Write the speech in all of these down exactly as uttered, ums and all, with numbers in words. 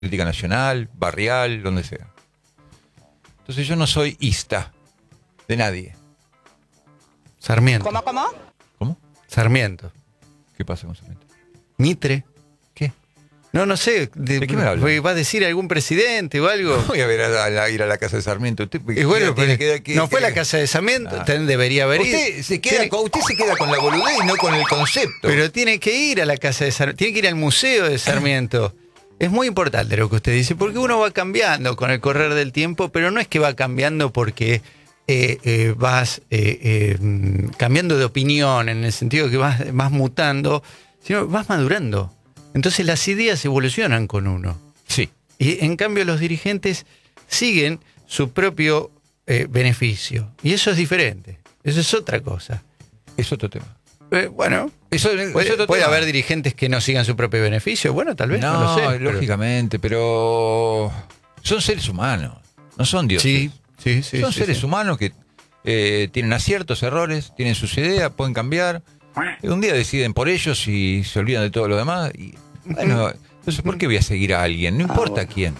política nacional, barrial, donde sea. Entonces yo no soy ista de nadie. Sarmiento. ¿Cómo, cómo? ¿Cómo? Sarmiento. ¿Qué pasa con Sarmiento? Mitre. ¿Qué? No, no sé. De, ¿De qué me habla? ¿Va a decir algún presidente o algo? Voy a ver a, a, a ir a la casa de Sarmiento. Usted, Y bueno, tiene pero que- que- no fue que- la casa de Sarmiento, Ah. ten- debería haber ido. Usted se, queda Tiene- con, usted se queda con la boludez y no con el concepto. Pero tiene que ir a la casa de Sarmiento, tiene que ir al museo de Sarmiento. Es muy importante lo que usted dice, porque uno va cambiando con el correr del tiempo, pero no es que va cambiando porque eh, eh, vas eh, eh, mm, cambiando de opinión, en el sentido que vas, vas mutando, sino vas madurando. Entonces las ideas evolucionan con uno. Sí. Y en cambio los dirigentes siguen su propio eh, beneficio. Y eso es diferente. Eso es otra cosa. Es otro tema. Eh, bueno, Eso, es puede, otro puede tema. haber dirigentes que no sigan su propio beneficio. Bueno, tal vez, no, No, lo sé. pero- lógicamente, pero son seres humanos, no son dioses. Sí, sí, sí. son sí, seres sí. humanos que eh, tienen aciertos, errores, tienen sus ideas, pueden cambiar. Y un día deciden por ellos y se olvidan de todo lo demás. Y, bueno, entonces, ¿por qué voy a seguir a alguien? No importa quién.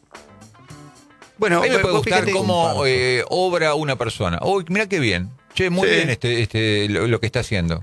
Bueno, A mí me vos puede gustar fíjate- cómo eh, obra una persona. Uy, mira qué bien. Che, muy Sí. bien este, este, lo, lo que está haciendo.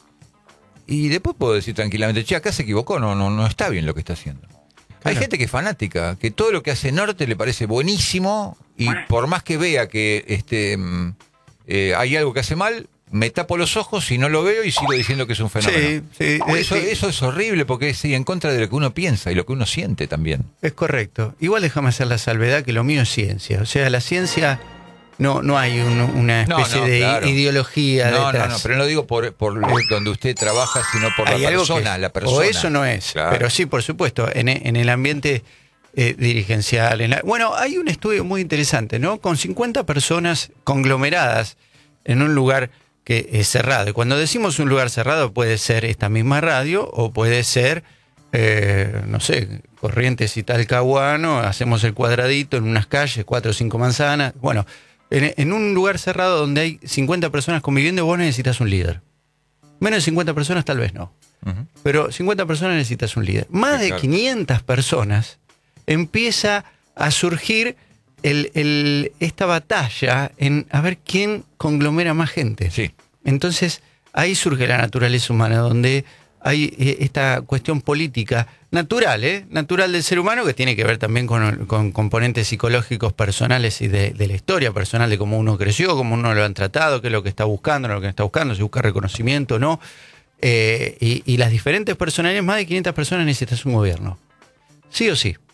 Y después puedo decir tranquilamente, che, acá se equivocó, no, no, no está bien lo que está haciendo. Hay Claro. gente que es fanática, que todo lo que hace Norte le parece buenísimo y por más que vea que este mm, eh, hay algo que hace mal, me tapo los ojos y no lo veo y sigo diciendo que es un fenómeno. Sí, sí, Uy, eso, sí. eso es horrible porque es sí, en contra de lo que uno piensa y lo que uno siente también. Es correcto. Igual déjame hacer la salvedad que lo mío es ciencia. O sea, la ciencia no, no hay un- una No, especie no, de claro. ideología No, detrás. no, no, pero no digo por, por lo- donde usted trabaja, sino por la Hay algo que persona, es- la persona. O eso no es. Claro. Pero sí, por supuesto, en, e- en el ambiente eh, dirigencial. En la- bueno, hay un estudio muy interesante, ¿no? Con cincuenta personas conglomeradas en un lugar que es cerrado. Y cuando decimos un lugar cerrado puede ser esta misma radio o puede ser, eh, no sé, Corrientes y Talcahuano, hacemos el cuadradito en unas calles, cuatro o cinco manzanas. Bueno, en, en un lugar cerrado donde hay cincuenta personas conviviendo, vos necesitas un líder. Menos de cincuenta personas tal vez no. Ujú. Pero cincuenta personas necesitas un líder. Más Sí, de claro. quinientas personas empieza a surgir el, el- esta batalla en a ver quién conglomera más gente. Sí. Entonces ahí surge la naturaleza humana, donde hay eh, esta cuestión política natural, ¿eh? natural del ser humano, que tiene que ver también con, con componentes psicológicos personales y de, de la historia personal, de cómo uno creció, cómo uno lo han tratado, qué es lo que está buscando, no lo que está buscando, si busca reconocimiento o no. Eh, y, y las diferentes personalidades, más de quinientas personas necesitas un gobierno. Sí o sí.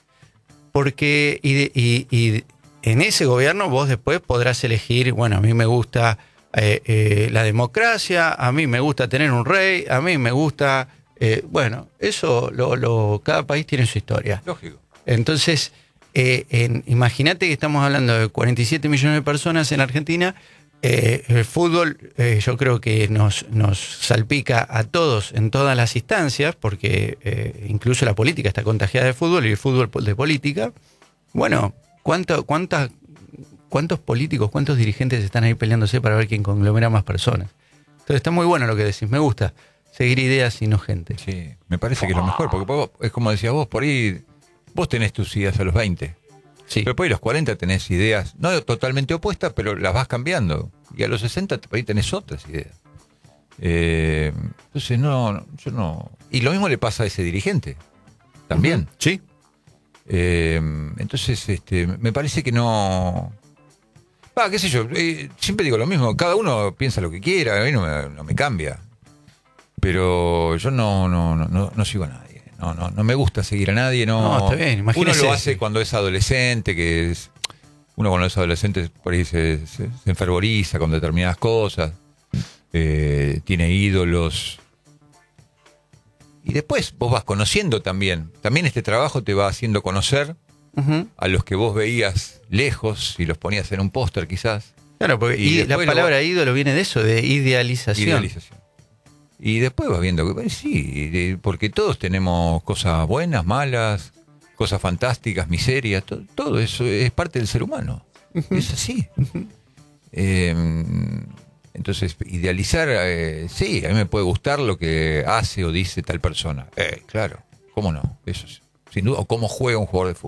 Porque y, de- y- y en ese gobierno vos después podrás elegir, bueno, a mí me gusta eh, eh, la democracia, a mí me gusta tener un rey, a mí me gusta... eh, bueno, eso, lo, lo, cada país tiene su historia. Lógico. Entonces, eh, en- imagínate que estamos hablando de cuarenta y siete millones de personas en Argentina. Eh, el fútbol eh, yo creo que nos, nos salpica a todos en todas las instancias, porque eh, incluso la política está contagiada de fútbol y el fútbol de política. Bueno, ¿cuánto, cuántas, ¿cuántos políticos, cuántos dirigentes están ahí peleándose para ver quién conglomera más personas? Entonces está muy bueno lo que decís, me gusta seguir ideas y no gente. Sí, me parece que es lo mejor, porque vos, es como decías vos, por ahí vos tenés tus ideas a los veinte. Sí. Pero por ahí a los cuarenta tenés ideas, no totalmente opuestas, pero las vas cambiando. Y a los sesenta por ahí tenés otras ideas. Eh, entonces no, no, yo no... Y lo mismo le pasa a ese dirigente, también. Sí. Eh, entonces, este, me parece que no... Ah, qué sé yo, eh, siempre digo lo mismo, cada uno piensa lo que quiera, a mí no me, no me cambia. Pero yo no, no, no, no, no sigo a nadie. No, no, no me gusta seguir a nadie. No, No, está bien, uno imagínese. lo hace cuando es adolescente, que es, uno cuando es adolescente por ahí se, se, se enfervoriza con determinadas cosas, eh, tiene ídolos. Y después vos vas conociendo también. También este trabajo te va haciendo conocer Ujú. a los que vos veías lejos y los ponías en un póster quizás. Claro, porque Y y la después lo palabra va- ídolo viene de eso, de idealización. Idealización. Y después vas viendo que, eh, sí, de- porque todos tenemos cosas buenas, malas, cosas fantásticas, miserias, to- todo eso es parte del ser humano. Es así. Eh, entonces, idealizar, eh, sí, a mí me puede gustar lo que hace o dice tal persona. Eh, claro, ¿cómo no? Eso es- sin duda, o cómo juega un jugador de fútbol.